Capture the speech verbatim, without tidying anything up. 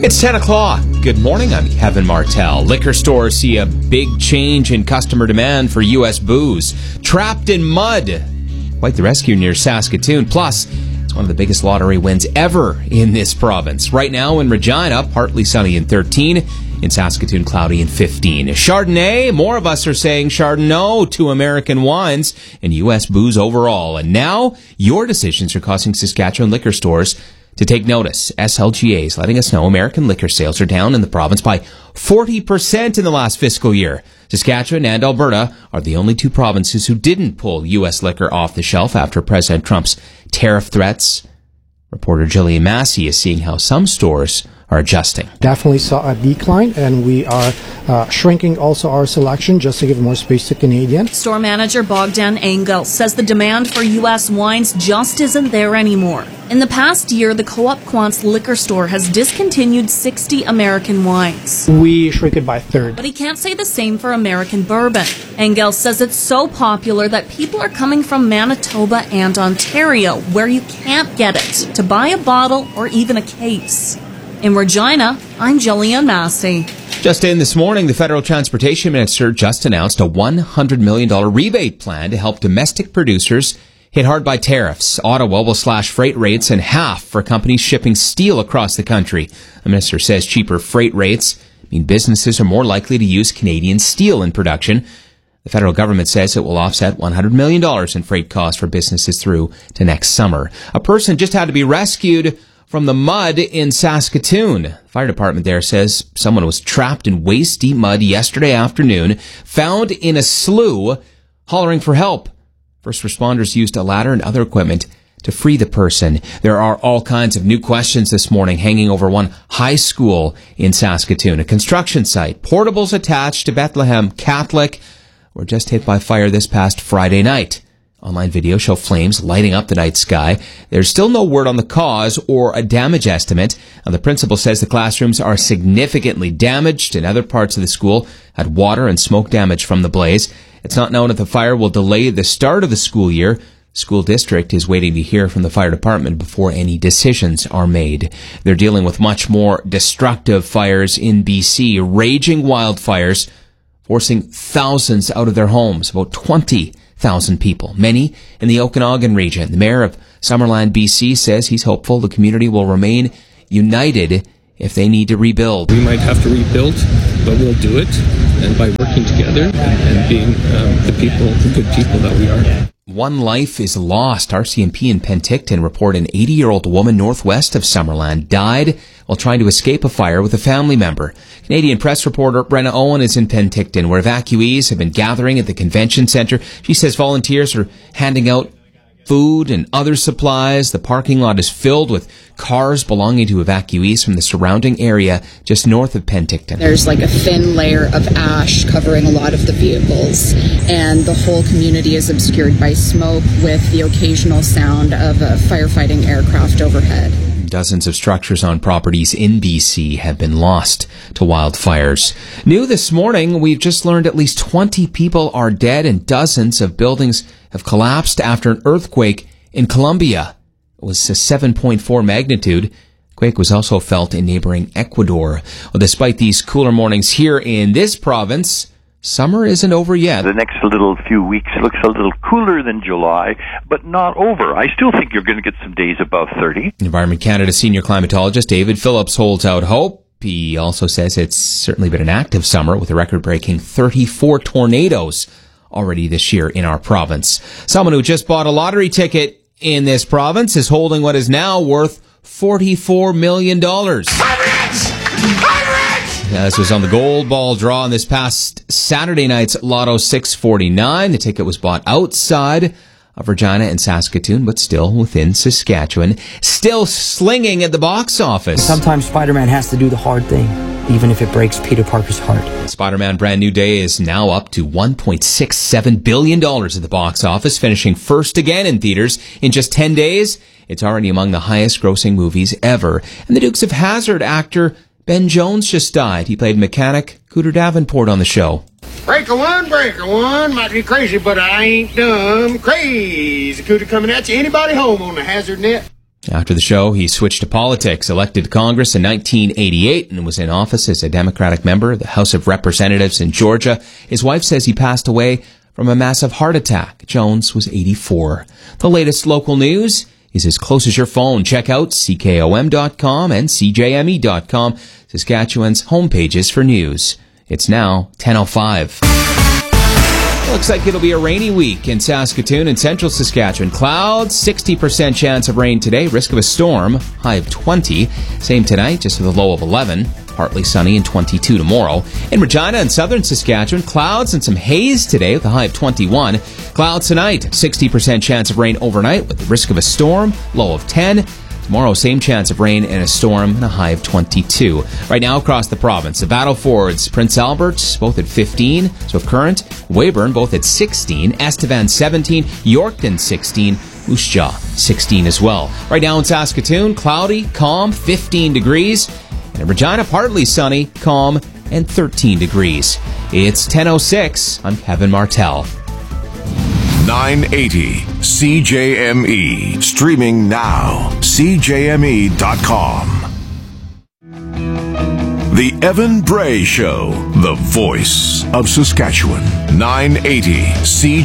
It's ten o'clock. Good morning, I'm Kevin Martell. Liquor stores see a big change in customer demand for U S booze. Trapped in mud. Quite the rescue near Saskatoon. Plus, it's one of the biggest lottery wins ever in this province. Right now in Regina, partly sunny and thirteen. In Saskatoon, cloudy and fifteen. Chardonnay, more of us are saying Chardonnay to American wines and U S booze overall. And now, your decisions are causing Saskatchewan liquor stores to take notice. S L G A is letting us know American liquor sales are down in the province by forty percent in the last fiscal year. Saskatchewan and Alberta are the only two provinces who didn't pull U S liquor off the shelf after President Trump's tariff threats. Reporter Jillian Massey is seeing how some stores are adjusting. Definitely saw a decline, and we are uh, shrinking also our selection just to give more space to Canadian. Store manager Bogdan Engel says the demand for U S wines just isn't there anymore. In the past year, the Co-op Quant's liquor store has discontinued sixty American wines. We shrink it by a third. But he can't say the same for American bourbon. Engel says it's so popular that people are coming from Manitoba and Ontario, where you can't get it, to buy a bottle or even a case. In Regina, I'm Jillian Massey. Just in this morning, the federal transportation minister just announced a one hundred million dollars rebate plan to help domestic producers hit hard by tariffs. Ottawa will slash freight rates in half for companies shipping steel across the country. The minister says cheaper freight rates mean businesses are more likely to use Canadian steel in production. The federal government says it will offset one hundred million dollars in freight costs for businesses through to next summer. A person just had to be rescued from the mud in Saskatoon. The fire department there says someone was trapped in waist-deep mud yesterday afternoon, found in a slough, hollering for help. First responders used a ladder and other equipment to free the person. There are all kinds of new questions this morning hanging over one high school in Saskatoon, a construction site. Portables attached to Bethlehem Catholic were just hit by fire this past Friday night. Online videos show flames lighting up the night sky. There's still no word on the cause or a damage estimate. And the principal says the classrooms are significantly damaged, and other parts of the school had water and smoke damage from the blaze. It's not known if the fire will delay the start of the school year. School district is waiting to hear from the fire department before any decisions are made. They're dealing with much more destructive fires in B C, raging wildfires, forcing thousands out of their homes, about twenty thousand people, many in the Okanagan region. The mayor of Summerland, B C says he's hopeful the community will remain united if they need to rebuild. We might have to rebuild, but we'll do it, and by working together and, and being um, the people, the good people that we are. One life is lost. R C M P in Penticton report an eighty-year-old woman northwest of Summerland died while trying to escape a fire with a family member. Canadian Press reporter Brenna Owen is in Penticton, where evacuees have been gathering at the convention centre. She says volunteers are handing out food and other supplies. The parking lot is filled with cars belonging to evacuees from the surrounding area just north of Penticton. There's like a thin layer of ash covering a lot of the vehicles, and the whole community is obscured by smoke with the occasional sound of a firefighting aircraft overhead. Dozens of structures on properties in B C have been lost to wildfires. New this morning, we've just learned at least twenty people are dead and dozens of buildings have collapsed after an earthquake in Colombia. It was a seven point four magnitude. Quake was also felt in neighboring Ecuador. Well, despite these cooler mornings here in this province, summer isn't over yet. The next little few weeks looks a little cooler than July, but not over. I still think you're going to get some days above thirty. Environment Canada senior climatologist David Phillips holds out hope. He also says it's certainly been an active summer with a record-breaking thirty-four tornadoes already this year in our province. Someone who just bought a lottery ticket in this province is holding what is now worth forty-four million dollars. I'm rich! I'm rich! Yeah, this was on the gold ball draw on this past Saturday night's Lotto six forty-nine. The ticket was bought outside of Regina and Saskatoon, but still within Saskatchewan. Still slinging at the box office. Sometimes Spider-Man has to do the hard thing, even if it breaks Peter Parker's heart. Spider-Man Brand New Day is now up to one point six seven billion dollars at the box office, finishing first again in theaters in just ten days. It's already among the highest grossing movies ever. And the Dukes of Hazzard actor Ben Jones just died. He played mechanic Cooter Davenport on the show. Break a one, break a one. Might be crazy, but I ain't dumb. Crazy Cooter coming at you. Anybody home on the Hazard net? After the show, he switched to politics, elected to Congress in nineteen eighty-eight, and was in office as a Democratic member of the House of Representatives in Georgia. His wife says he passed away from a massive heart attack. Jones was eighty-four. The latest local news is as close as your phone. Check out C K O M dot com and C J M E dot com, Saskatchewan's homepages for news. It's now ten oh five. Looks like it'll be a rainy week in Saskatoon and central Saskatchewan. Clouds, sixty percent chance of rain today, risk of a storm, high of twenty. Same tonight, just with a low of eleven. Partly sunny and twenty-two tomorrow. In Regina and southern Saskatchewan, clouds and some haze today with a high of twenty-one. Clouds tonight, sixty percent chance of rain overnight with the risk of a storm, low of ten. Tomorrow, same chance of rain and a storm and a high of twenty-two. Right now across the province, the Battlefords, Prince Albert, both at fifteen. So Current, Weyburn, both at sixteen. Estevan, seventeen. Yorkton, sixteen. Moose Jaw, sixteen as well. Right now in Saskatoon, cloudy, calm, fifteen degrees. And in Regina, partly sunny, calm, and thirteen degrees. It's ten oh six. I'm Kevin Martell. nine eighty C J M E. Streaming now. C J M E dot com. The Evan Bray Show. The voice of Saskatchewan. nine eighty C J M E.